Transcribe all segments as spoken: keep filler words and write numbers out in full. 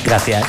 Gracias.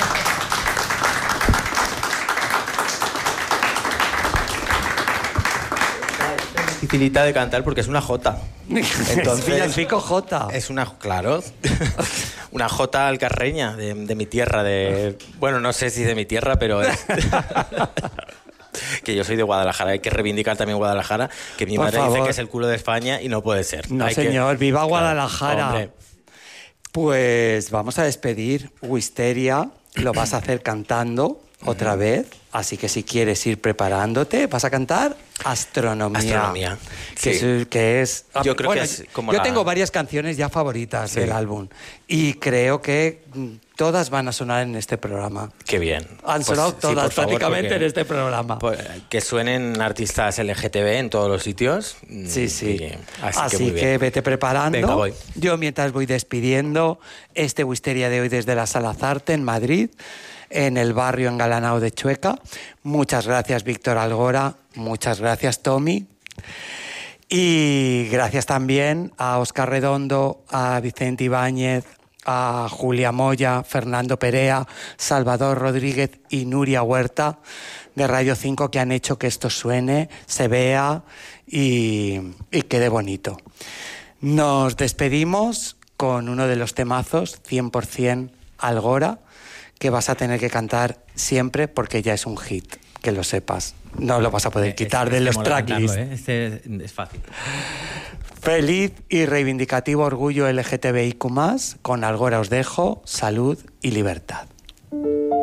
Dificilita de cantar porque es una jota. Entonces, es villancico jota. Es una, claro, una jota alcarreña de, de mi tierra. De, bueno, no sé si de mi tierra, pero es... que yo soy de Guadalajara. Hay que reivindicar también Guadalajara, que mi Por madre favor. dice que es el culo de España y no puede ser. No, Hay señor, que... viva Guadalajara. Claro, pues vamos a despedir. Wisteria, lo vas a hacer cantando otra uh-huh. vez. Así que si quieres ir preparándote, vas a cantar Astronomía. Astronomía. Que, sí. es, que es... Yo creo bueno, que es como Yo la... tengo varias canciones ya favoritas sí. del álbum. Y creo que todas van a sonar en este programa. Qué bien. Han sonado pues, todas sí, favor, prácticamente en este programa. Pues, que suenen artistas L G T B en todos los sitios. Sí, sí. Y, así, así que, muy que bien. vete preparando. Venga, voy. Yo mientras voy despidiendo este Wisteria de hoy desde la Sala Zarte en Madrid, en el barrio engalanado de Chueca. Muchas gracias, Víctor Algora. Muchas gracias, Tommy. Y gracias también a Óscar Redondo, a Vicente Ibáñez, a Julia Moya, Fernando Perea, Salvador Rodríguez y Nuria Huerta de Radio cinco, que han hecho que esto suene, se vea y, y quede bonito. Nos despedimos con uno de los temazos, cien por ciento Algora, que vas a tener que cantar siempre porque ya es un hit, que lo sepas. No lo vas a poder quitar es, es de los tracklists. ¿eh? Este es, es fácil. Feliz y reivindicativo orgullo L G T B I Q más, con Algora os dejo, salud y libertad.